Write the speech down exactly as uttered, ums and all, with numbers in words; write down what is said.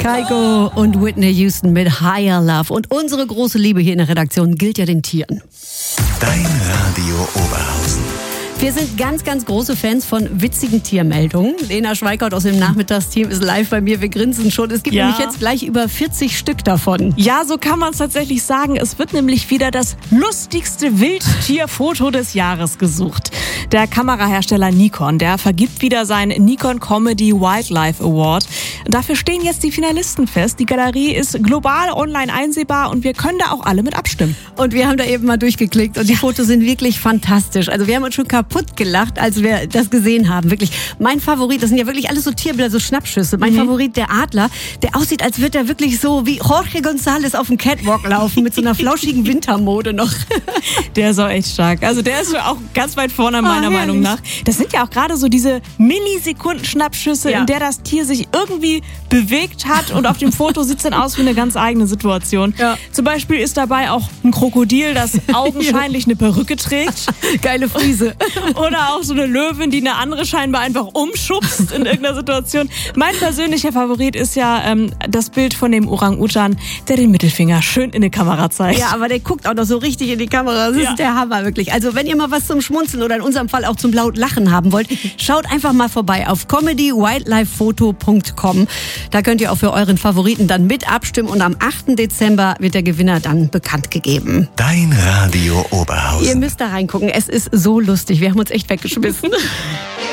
Kygo und Whitney Houston mit Higher Love. Und unsere große Liebe hier in der Redaktion gilt ja den Tieren. Dein Radio Oberhausen. Wir sind ganz, ganz große Fans von witzigen Tiermeldungen. Lena Schweikart aus dem Nachmittagsteam ist live bei mir. Wir grinsen schon. Es gibt ja. nämlich jetzt gleich über vierzig Stück davon. Ja, so kann man es tatsächlich sagen. Es wird nämlich wieder das lustigste Wildtierfoto des Jahres gesucht. Der Kamerahersteller Nikon, der vergibt wieder seinen Nikon Comedy Wildlife Award. Dafür stehen jetzt die Finalisten fest. Die Galerie ist global online einsehbar und wir können da auch alle mit abstimmen. Und wir haben da eben mal durchgeklickt und die Fotos sind wirklich fantastisch. Also wir haben uns schon kaputt gelacht, als wir das gesehen haben. Wirklich. Mein Favorit, das sind ja wirklich alles so Tierbilder, so Schnappschüsse. Mein mhm. Favorit, der Adler, der aussieht, als würde er wirklich so wie Jorge González auf dem Catwalk laufen, mit so einer flauschigen Wintermode noch. Der ist auch echt stark. Also der ist auch ganz weit vorne meiner oh, Meinung nach. Das sind ja auch gerade so diese Millisekunden-Schnappschüsse, ja. in der das Tier sich irgendwie bewegt hat und auf dem Foto sieht es dann aus wie eine ganz eigene Situation. Ja. Zum Beispiel ist dabei auch ein Krokodil, das augenscheinlich eine Perücke trägt. Geile Friese. Oder auch so eine Löwin, die eine andere scheinbar einfach umschubst in irgendeiner Situation. Mein persönlicher Favorit ist ja ähm, das Bild von dem Orang-Utan, der den Mittelfinger schön in die Kamera zeigt. Ja, aber der guckt auch noch so richtig in die Kamera. Das ja. ist der Hammer, wirklich. Also wenn ihr mal was zum Schmunzeln oder in unserem Fall auch zum laut Lachen haben wollt, schaut einfach mal vorbei auf comedy wildlife photo punkt com. Da könnt ihr auch für euren Favoriten dann mit abstimmen und am achten Dezember wird der Gewinner dann bekannt gegeben. Dein Radio Oberhausen. Ihr müsst da reingucken. Es ist so lustig. Wir haben uns echt weggeschmissen.